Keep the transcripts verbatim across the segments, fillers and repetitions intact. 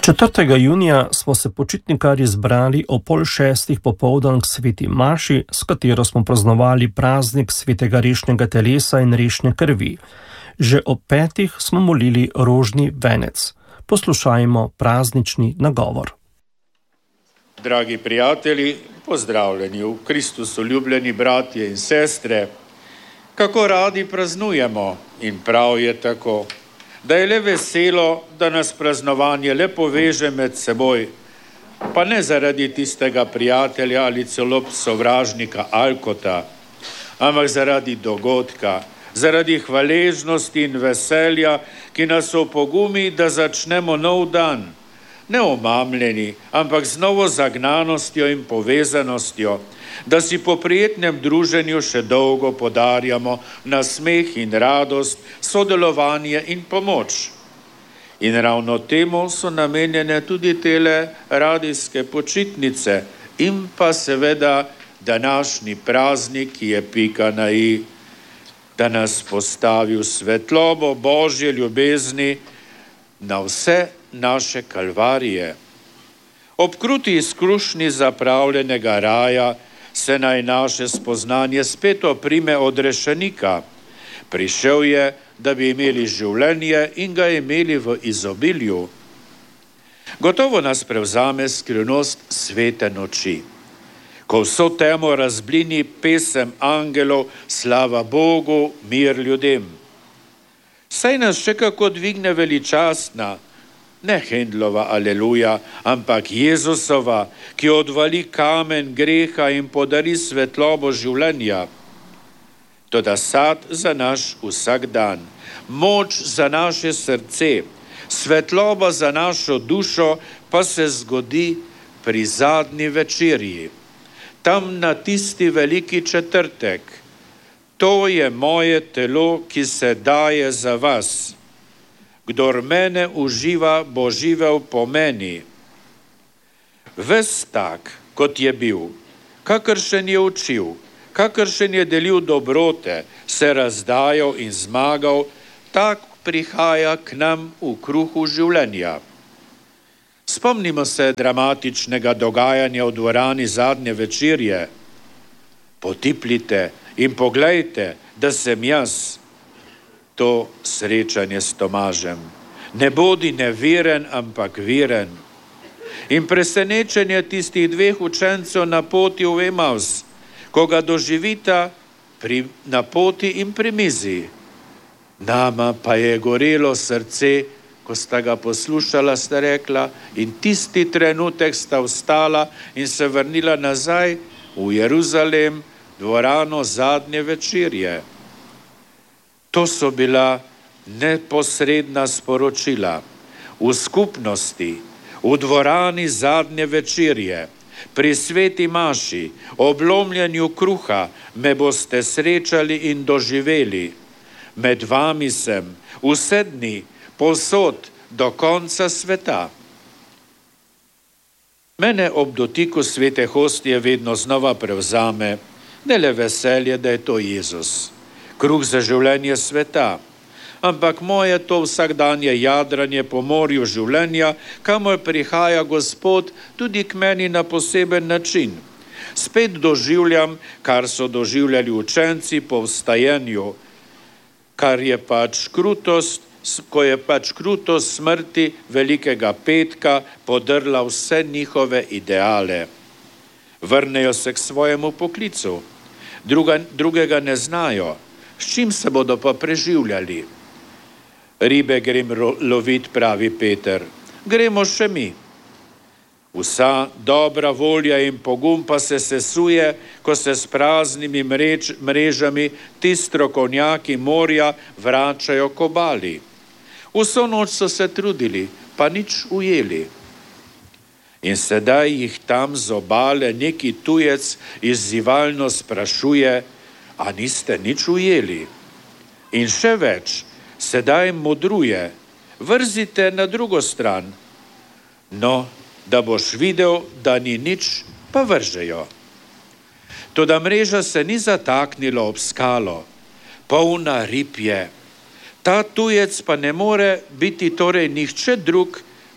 četrtega junija smo se počitnikarji zbrali o pol šestih popoldan k sveti maši, s katero smo praznovali praznik svetega rešnjega telesa in rešne krvi. Že ob petih smo molili rožni venec. Poslušajmo praznični nagovor. Dragi prijatelji, pozdravljeni v Kristusu, ljubljeni bratje in sestre, kako radi praznujemo in prav je tako, da je le veselo, da nas praznovanje le poveže med seboj, pa ne zaradi tistega prijatelja ali celo sovražnika alkota, ampak zaradi dogodka, zaradi hvaležnosti in veselja, ki nas opogumi, da začnemo nov dan, ne omamljeni, ampak z novo zagnanostjo in povezanostjo, da si po prijetnem druženju še dolgo podarjamo nasmeh in radost, sodelovanje in pomoč. In ravno temu so namenjene tudi tele radijske počitnice in pa seveda današnji praznik, ki je pika na i, da nas postavi v svetlobo Božje ljubezni na vse naše kalvarije. Ob kruti izkušnji zapravljenega raja se naj naše spoznanje spet oprime od rešenika. Prišel je, da bi imeli življenje in ga imeli v izobilju. Gotovo nas prevzame skrivnost svete noči, ko vso temo razblini pesem angelov, slava Bogu, mir ljudem. Saj nas še kako dvigne veličastna, ne Hendlova aleluja, ampak Jezusova, ki odvali kamen greha in podari svetlobo življenja. Toda sad za naš vsak dan, moč za naše srce, svetloba za našo dušo pa se zgodi pri zadnji večerji. Tam na tisti veliki četrtek. To je moje telo, ki se daje za vas. Kdor mene uživa, bo živel po meni. Ves tak, kot je bil, kakršen je učil, kakršen je delil dobrote, se razdajal in zmagal, tak prihaja k nam v kruhu življenja. Spomnimo se dramatičnega dogajanja v dvorani zadnje večerje. Potipljite in poglejte, da sem jaz. To srečanje s Tomažem. Ne bodi neveren, ampak veren. In presenečenje tistih dveh učencev na poti v Emaus, ko ga doživita pri, na poti in pri mizi. Nama pa je gorelo srce, ko sta ga poslušala, sta rekla, in tisti trenutek sta vstala in se vrnila nazaj v Jeruzalem, dvorano zadnje večerje. To so bila neposredna sporočila. V skupnosti, v dvorani zadnje večerje, pri sveti maši, oblomljenju kruha, me boste srečali in doživeli. Med vami sem, vse dni, povsod, do konca sveta. Mene ob dotiku svete hostije vedno znova prevzame, ne le veselje, da je to Jezus, kruh za življenje sveta, ampak moje to vsakdanje jadranje po morju življenja, kamor prihaja Gospod tudi k meni na poseben način. Spet doživljam, kar so doživljali učenci po vstajenju, kar je pač krutost, ko je pač krutost smrti velikega petka podrla vse njihove ideale. Vrnejo se k svojemu poklicu, druga, drugega ne znajo. S čim se bodo pa preživljali? Ribe grem lovit, pravi Peter. Gremo še mi. Vsa dobra volja in pogum pa se sesuje, ko se s praznimi mrež, mrežami ti strokovnjaki morja vračajo k obali. Vso noč so se trudili, pa nič ujeli. In sedaj jih tam z obale neki tujec izzivalno sprašuje, a niste nič ujeli? In še več, sedaj modruje, vrzite na drugo stran. No, da boš videl, da ni nič, pa vržejo. Toda mreža se ni zataknila ob skalo, polna rib je. Ta tujec pa ne more biti torej nihče drug,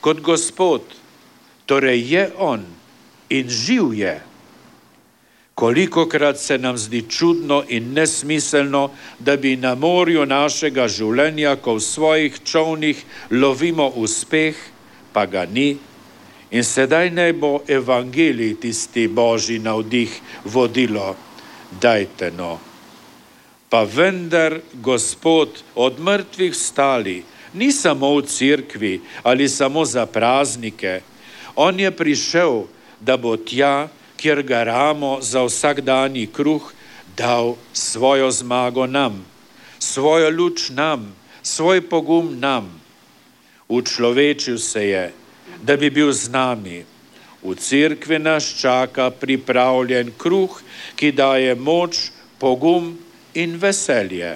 kot Gospod, torej je on in živ je. Kolikokrat se nam zdi čudno in nesmiselno, da bi na morju našega življenja, ko v svojih čolnih lovimo uspeh, pa ga ni. In sedaj naj bo evangelij tisti božji navdih vodilo. Dajte no. Pa vendar Gospod od mrtvih vstali, ni samo v cerkvi ali samo za praznike. On je prišel, da bo tja, kjer garamo za vsakdanji kruh, dal svojo zmago nam, svojo luč nam, svoj pogum nam. Učlovečil se je, da bi bil z nami. V cerkvi nas čaka pripravljen kruh, ki daje moč, pogum in veselje.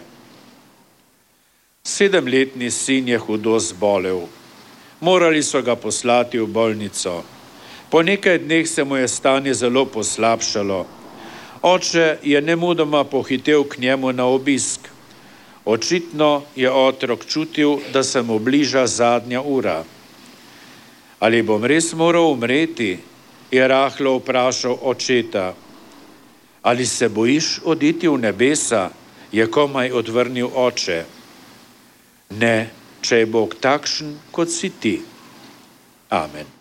Sedemletni sin je hudo zbolel. Morali so ga poslati v bolnico. Po nekaj dneh se mu je stanje zelo poslabšalo. Oče je nemudoma pohitel k njemu na obisk. Očitno je otrok čutil, da se mu bliža zadnja ura. Ali bom res moral umreti? Je rahlo vprašal očeta. Ali se bojiš oditi v nebesa? Je komaj odvrnil oče. Ne, če je Bog takšen, kot si ti. Amen.